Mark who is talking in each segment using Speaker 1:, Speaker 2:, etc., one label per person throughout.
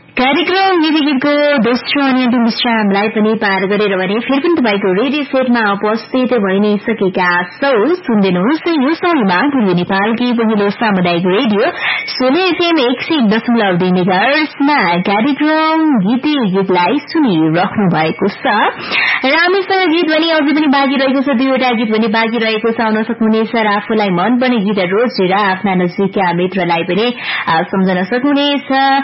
Speaker 1: कार्यक्रम गीतको दोस्रो अनि अन्तिम विश्रामलाई पनि पार गरेर भने फेरि पनि तपाईँको रेडियो सेटमा उपस्थित भइ नै सकेका छौ। सुन्दैनुहोस् यो समयमा पूर्वी नेपालकी पहिलो सामुदायिक रेडियो सोले एफएम 100.2 मेगाहर्ट्जमा कार्यक्रम गीती गीतलाई सुनिराख्नु भएको छ। र हामीसँग गीत भने अझै पनि बाँकी रहेको छ, दुईवटा गीत भने बाँकी रहेको छ। आउन सक्नुहुनेछ र आफूलाई मनपर्ने गीत रोजेर आफ्ना नजिकका मित्रलाई पनि सम्झन सक्नुहुनेछ।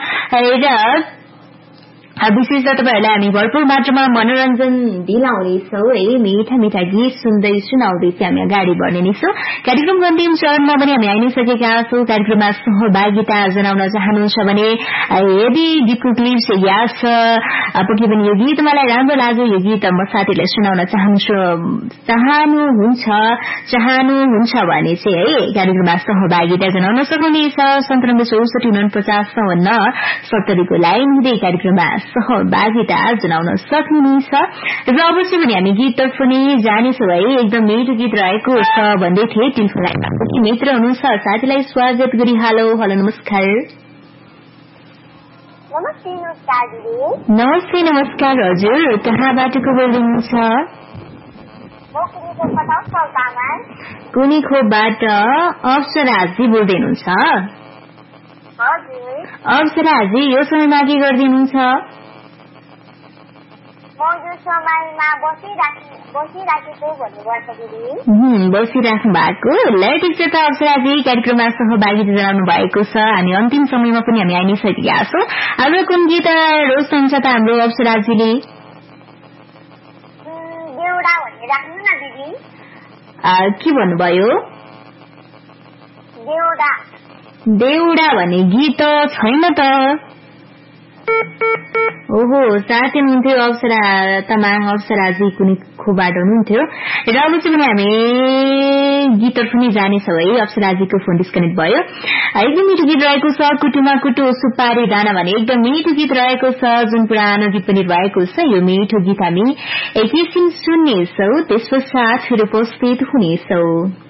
Speaker 1: र विशेष त तपाईहरुलाई हामी भरपूर मात्रामा मनोरञ्जन दिलाउनेछौ है। मीठा मीठा गीत सुन्दै सुनाउँदै हामी अगाडि बढ्ने नै छौं। कार्यक्रमको अन्तिम चरणमा पनि हामी आइ नै सकेका छौं। कार्यक्रममा सहभागिता जनाउन चाहनुहुन्छ भने यदि गीतको क्लिप्स याद छ, पक्कै पनि यो गीत मलाई राम्रो लाग्यो, यो गीत म साथीलाई सुनाउन चाहनुहुन्छ भने चाहिँ है कार्यक्रममा सहभागिता जनाउन सक्नुहुनेछ। 9764495070 को लाइन हुँदै कार्यक्रममा सहभागिता जनाउन सक्नुहुनेछ। र अवश्य पनि हामी गीततर्फ नै जानेछौँ है। एकदम मिठो गीत रहेको छ भन्दै थिए। टेलिफोन लाइनमा कति मित्र हुनुहुन्छ, साथीलाई स्वागत गरिहालौ। हेलो नमस्कार। नमस्ते नमस्कार हजुर, कहाँबाट को बोल्नुहुन्छ? कुनीखोपबाट अप्सराजी बोल्दै हुनुहुन्छ? अप्सराजी यो समयमा के गर्दिनुहुन्छ? बसिराख्नु भएको। ल ठिक छ त अप्सराजी, कार्यक्रममा सहभागिता जनाउनु भएको छ। हामी अन्तिम समयमा पनि हामी आइ नै सकेका छौं। अब कुन गीत रोज्नुहुन्छ त हाम्रो अप्सराजीले? के भन्नुभयो? देउडा भन्ने गीत छैन त। ओहो, साथै हुनुहुन्थ्यो अप्सरा तामाङ, अप्सराजी कुनीखोबाट हुनुहुन्थ्यो। र अब चाहिँ पनि हामी गीततर्फ नै जानेछौँ है। अप्सराजीको फोन डिस्कनेक्ट भयो। एकदम मिठो गीत रहेको छ, कुटुमा कुटु सुपारी दाना भने एकदम मिठो गीत रहेको छ, जुन पुरानो गीत पनि रहेको छ। यो मिठो गीत हामी एकैछिन सुन्नेछौँ, त्यसपश्चात फेरि उपस्थित हुनेछौँ।